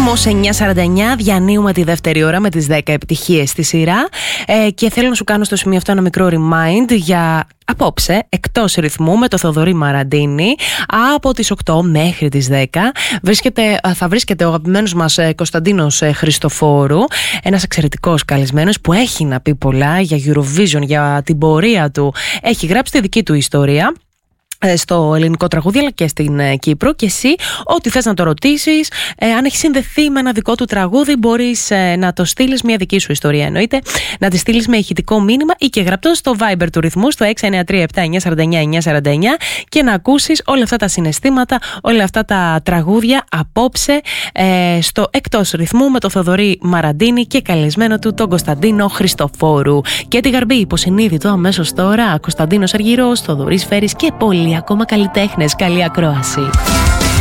Ρυθμός 949, διανύουμε τη δεύτερη ώρα με τις 10 επιτυχίες στη σειρά και θέλω να σου κάνω στο σημείο αυτό ένα μικρό remind για απόψε, εκτός ρυθμού με το Θοδωρή Μαραντίνη από τις 8 μέχρι τις 10 θα βρίσκεται ο αγαπημένος μας Κωνσταντίνος Χριστοφόρου, ένας εξαιρετικός καλεσμένος που έχει να πει πολλά για Eurovision, για την πορεία του, έχει γράψει τη δική του ιστορία στο ελληνικό τραγούδι αλλά και στην Κύπρο, και εσύ ό,τι θες να το ρωτήσεις, αν έχει συνδεθεί με ένα δικό του τραγούδι, μπορείς να το στείλεις, μια δική σου ιστορία εννοείται, να τη στείλεις με ηχητικό μήνυμα ή και γραπτό στο Viber του ρυθμού στο 693-7-949-949 και να ακούσεις όλα αυτά τα συναισθήματα, όλα αυτά τα τραγούδια απόψε στο εκτός ρυθμού με το Θοδωρή Μαραντίνη και καλεσμένο του τον Κωνσταντίνο Χριστοφόρου. Και τη Γαρμπή υποσυνείδητο αμέσως τώρα, Κωνσταντίνος Αργυρός, Θοδωρής Φέρης και πολλοί ακόμα καλλιτέχνες. Καλή ακρόαση.